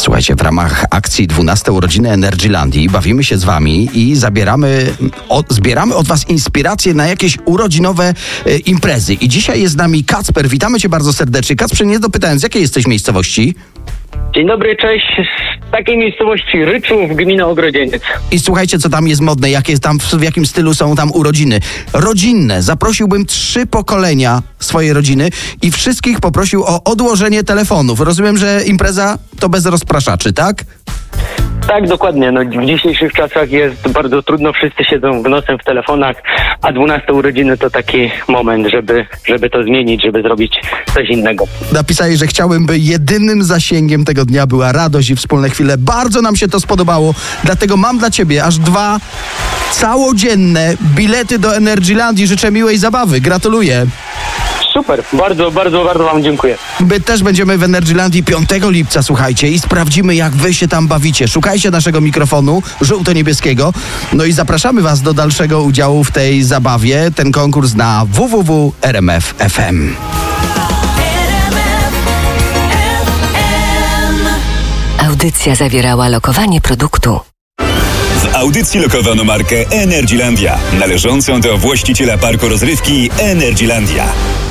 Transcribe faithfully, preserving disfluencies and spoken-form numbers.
Słuchajcie, w ramach akcji dwunaste urodziny Energylandii bawimy się z wami i zabieramy, o, zbieramy od was inspiracje na jakieś urodzinowe e, imprezy. I dzisiaj jest z nami Kacper. Witamy cię bardzo serdecznie. Kacprze, nie dopytałem, z jakiej jesteś miejscowości? Dzień dobry, cześć. Z takiej miejscowości Ryczów, gmina Ogrodzieniec. I słuchajcie, co tam jest modne, jakie tam, w jakim stylu są tam urodziny. Rodzinne. Zaprosiłbym trzy pokolenia swojej rodziny i wszystkich poprosił o odłożenie telefonów. Rozumiem, że impreza to bez rozpraszaczy, tak? Tak, dokładnie. No, w dzisiejszych czasach jest bardzo trudno, wszyscy siedzą w nosem w telefonach, a dwunaste urodziny to taki moment, żeby, żeby to zmienić, żeby zrobić coś innego. Napisali, że chciałbym, by jedynym zasięgiem tego dnia była radość i wspólne chwile. Bardzo nam się to spodobało, dlatego mam dla ciebie aż dwa całodzienne bilety do Energylandii. Życzę miłej zabawy. Gratuluję. Super, bardzo, bardzo, bardzo wam dziękuję. My też będziemy w Energylandii piątego lipca, słuchajcie, i sprawdzimy, jak wy się tam bawicie. Szukajcie naszego mikrofonu żółto-niebieskiego. No i zapraszamy was do dalszego udziału w tej zabawie. Ten konkurs na w w w kropka r m f kropka f m. Audycja zawierała lokowanie produktu. W audycji lokowano markę Energylandia, należącą do właściciela parku rozrywki Energylandia.